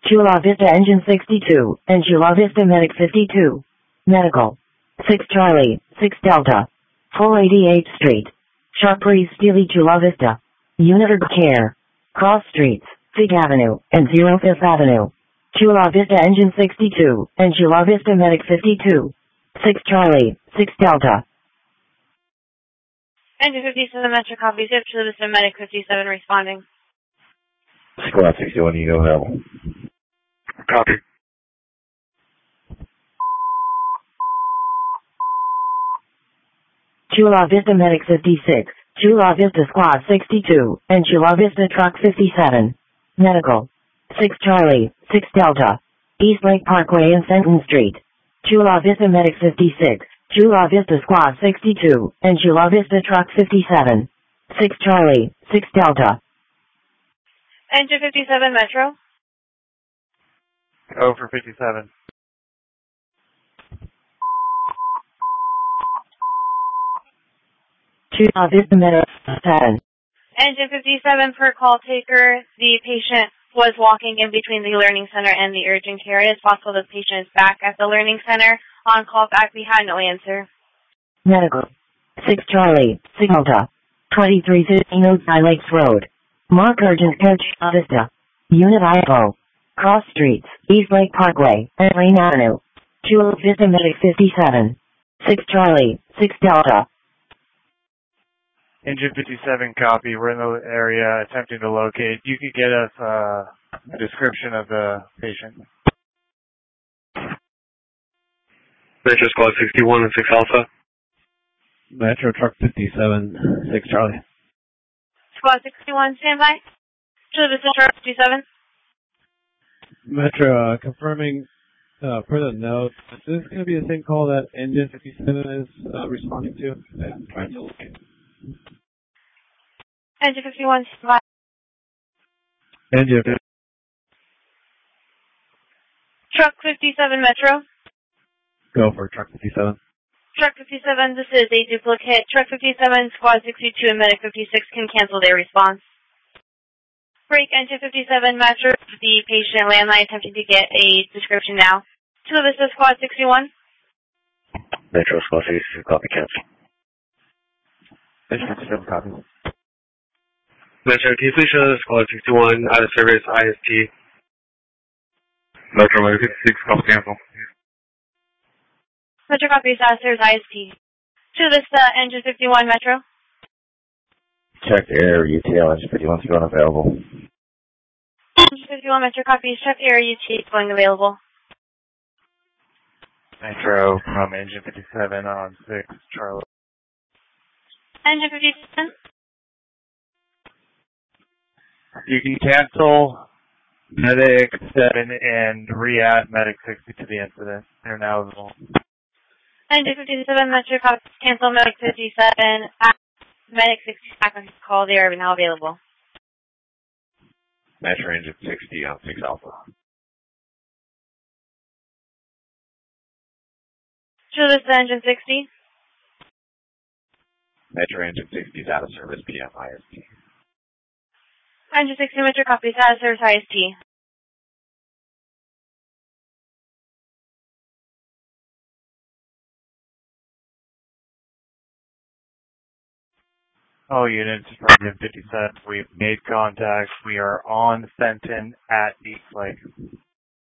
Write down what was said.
Chula Vista Engine 62, and Chula Vista Medic 52. Medical. 6 Charlie, 6 Delta. 488th Street. Sharprees Steely Chula Vista. Unit of Care. Cross Streets, Fig Avenue, and 05th Avenue. Chula Vista Engine 62, and Chula Vista Medic 52. 6 Charlie, 6 Delta. Engine 57 Metro copies. Chula Vista Medic 57 responding. Squad 61, you know how. Copy. Chula Vista Medic 56, Chula Vista Squad 62, and Chula Vista Truck 57. Medical. 6 Charlie, 6 Delta. East Lake Parkway and Fenton Street. Chula Vista Medic 56, Chula Vista Squad 62, and Chula Vista Truck 57. 6 Charlie, 6 Delta. Engine 57 Metro. Go for 57. Chula Vista Medic 7. Engine 57 per call taker. The patient was walking in between the learning center and the urgent care. It is possible the patient is back at the learning center. On call back, we had no answer. Medical. 6 Charlie, 6 Delta. 2315 Oakside Lakes Road. Mark Urgent Care Chula Vista. Unit IFO. Cross Streets, East Lake Parkway, and Lane Avenue. Chula Vista Medic 57. 6 Charlie, 6 Delta. Engine 57, copy. We're in the area attempting to locate. You could get us a description of the patient. Metro Squad 61 and 6 Alpha. Metro Truck 57, 6 Charlie. Squad 61, standby. Chula Vista Truck 57. Metro, confirming per the note, is this going to be the same call that Engine 57 is responding to? I'm trying to locate. Engine 51, standby. Engine. Truck 57 Metro. Go for Truck 57. Truck 57, this is a duplicate. Truck 57, Squad 62, and Medic 56 can cancel their response. Break Engine 57 Metro. The patient landline attempting to get a description now. Chula Vista Squad 61. Metro Squad 62, copy cancel. Engine 57, copy. Metro Vista Squad 61 out of service IST. Metro 56, copy cancel. Metro copies Service IST. Chula Vista Engine 51 Metro. Check air, UTL, Engine 51 is going available. Engine 51 Metro copies. Check air UT is going available. Metro from Engine 57 on 6 Charlie. Engine 57. You can cancel Medic 7 and re-add Medic 60 to the incident. They're now available. Engine 57 Metro copies. Cancel Medic 57. Medic 60 back on his call. They are now available. Metro Engine 60 on 6 Alpha. Chula Vista Engine 60. Metro Engine 60 is out of service PM IST. Engine 60 Metro copies. Out of service IST. All units from Engine 57, we've made contact. We are on Fenton at East Lake.